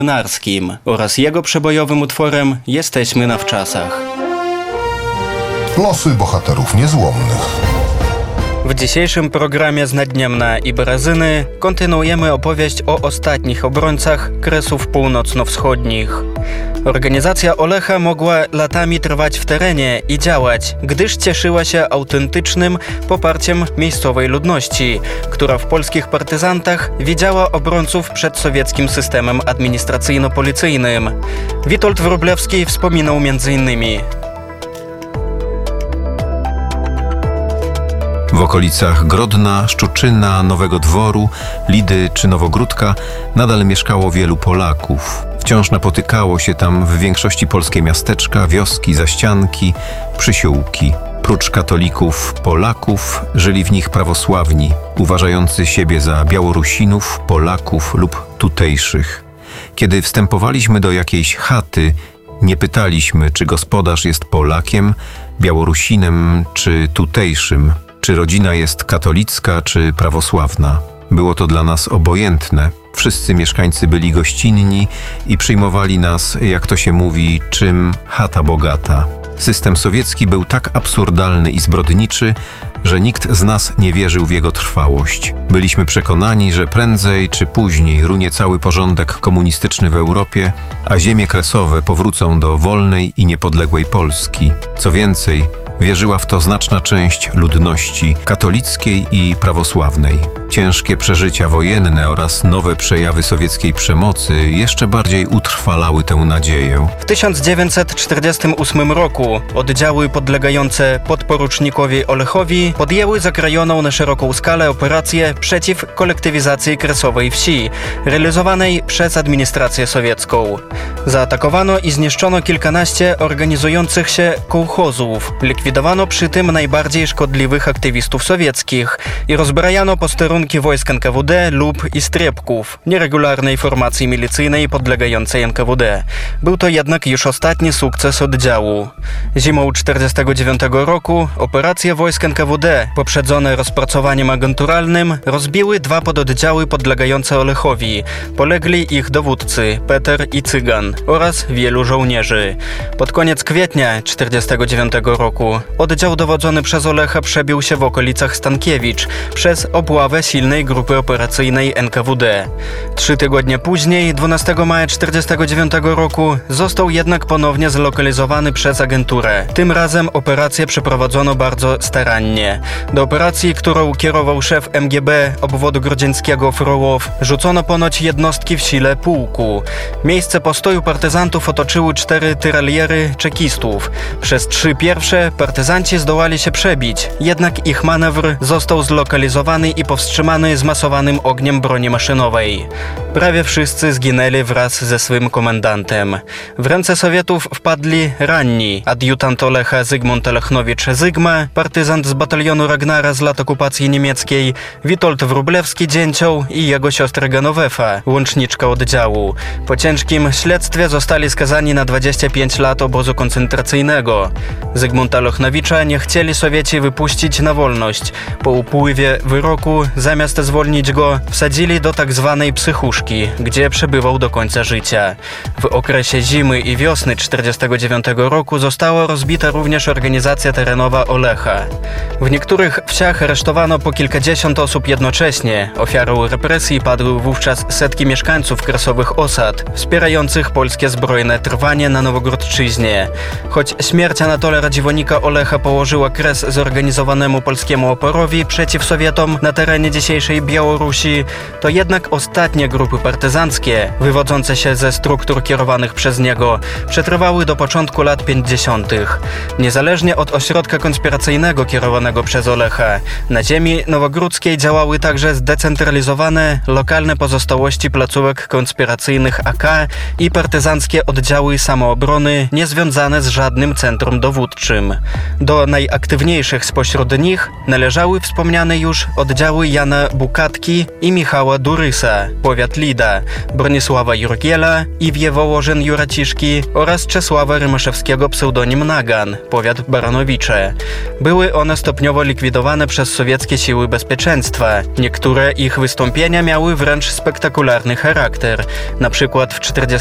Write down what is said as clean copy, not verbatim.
Narskim oraz jego przebojowym utworem Jesteśmy na wczasach. Losy bohaterów niezłomnych. W dzisiejszym programie z Naddniemna i Berezyny kontynuujemy opowieść o ostatnich obrońcach Kresów Północno-Wschodnich. Organizacja Olecha mogła latami trwać w terenie i działać, gdyż cieszyła się autentycznym poparciem miejscowej ludności, która w polskich partyzantach widziała obrońców przed sowieckim systemem administracyjno-policyjnym. Witold Wróblewski wspominał m.in. W okolicach Grodna, Szczuczyna, Nowego Dworu, Lidy czy Nowogródka nadal mieszkało wielu Polaków. Wciąż napotykało się tam w większości polskie miasteczka, wioski, zaścianki, przysiółki. Prócz katolików, Polaków żyli w nich prawosławni, uważający siebie za Białorusinów, Polaków lub tutejszych. Kiedy wstępowaliśmy do jakiejś chaty, nie pytaliśmy, czy gospodarz jest Polakiem, Białorusinem czy tutejszym, czy rodzina jest katolicka czy prawosławna. Było to dla nas obojętne. Wszyscy mieszkańcy byli gościnni i przyjmowali nas, jak to się mówi, czym chata bogata. System sowiecki był tak absurdalny i zbrodniczy, że nikt z nas nie wierzył w jego trwałość. Byliśmy przekonani, że prędzej czy później runie cały porządek komunistyczny w Europie, a ziemie kresowe powrócą do wolnej i niepodległej Polski. Co więcej, wierzyła w to znaczna część ludności katolickiej i prawosławnej. Ciężkie przeżycia wojenne oraz nowe przejawy sowieckiej przemocy jeszcze bardziej utrwalały tę nadzieję. W 1948 roku oddziały podlegające podporucznikowi Olechowi podjęły zakrojoną na szeroką skalę operację przeciw kolektywizacji kresowej wsi, realizowanej przez administrację sowiecką. Zaatakowano i zniszczono kilkanaście organizujących się kołchozów. Likwidowano przy tym najbardziej szkodliwych aktywistów sowieckich i rozbrajano posterunki wojsk NKWD lub Istrebków, nieregularnej formacji milicyjnej podlegającej NKWD. Był to jednak już ostatni sukces oddziału. Zimą 1949 roku operacje wojsk NKWD, poprzedzone rozpracowaniem agenturalnym, rozbiły dwa pododdziały podlegające Olechowi. Polegli ich dowódcy, Peter i Cygan, oraz wielu żołnierzy. Pod koniec kwietnia 1949 roku oddział dowodzony przez Olecha przebił się w okolicach Stankiewicz przez obławę silnej grupy operacyjnej NKWD. 3 tygodnie później, 12 maja 1949 roku, został jednak ponownie zlokalizowany przez agenturę. Tym razem operację przeprowadzono bardzo starannie. Do operacji, którą kierował szef MGB obwodu grodzieńskiego Frołow, rzucono ponoć jednostki w sile pułku. Miejsce postoju partyzantów otoczyły 4 tyraliery czekistów. Przez 3 pierwsze partyzanci zdołali się przebić, jednak ich manewr został zlokalizowany i powstrzymany zmasowanym ogniem broni maszynowej. Prawie wszyscy zginęli wraz ze swym komendantem. W ręce Sowietów wpadli ranni adiutant Olecha Zygmunt Lechnowicz-Zygma, partyzant z batalionu Ragnara z lat okupacji niemieckiej, Witold Wróblewski-Dzięcioł i jego siostra Genowefa, łączniczka oddziału. Po ciężkim śledztwie zostali skazani na 25 lat obozu koncentracyjnego. Zygmunta Lechnowicza nie chcieli Sowieci wypuścić na wolność. Po upływie wyroku, zamiast zwolnić go, wsadzili do tak zwanej psychuszki, gdzie przebywał do końca życia. W okresie zimy i wiosny 1949 roku została rozbita również organizacja terenowa Olecha. W niektórych wsiach aresztowano po kilkadziesiąt osób jednocześnie. Ofiarą represji padły wówczas setki mieszkańców kresowych osad, wspierających polskie zbrojne trwanie na Nowogródczyźnie. Choć śmierć Anatola Radziwonika Olecha położyła kres zorganizowanemu polskiemu oporowi przeciw Sowietom na terenie dzisiejszej Białorusi, to jednak ostatnie grupy partyzanckie, wywodzące się ze struktur kierowanych przez niego, przetrwały do początku lat 50. Niezależnie od ośrodka konspiracyjnego kierowanego przez Olecha, na ziemi nowogródzkiej działały także zdecentralizowane, lokalne pozostałości placówek konspiracyjnych AK i partyzanckie oddziały samoobrony niezwiązane z żadnym centrum dowódczym. Do najaktywniejszych spośród nich należały wspomniane już oddziały Jana Bukatki i Michała Durysa, powiat Lida, Bronisława Jurgiela i Wiewołożyn Juraciszki oraz Czesława Rymaszewskiego pseudonim Nagan, powiat Baranowicze. Były one stopniowo likwidowane przez sowieckie siły bezpieczeństwa. Niektóre ich wystąpienia miały wręcz spektakularny charakter. Na przykład w